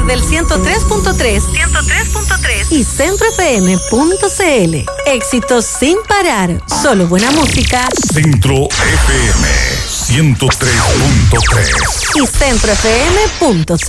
del 103.3 y centrofm.cl. Éxitos sin parar, solo buena música. Centro FM 103.3 y centrofm.cl.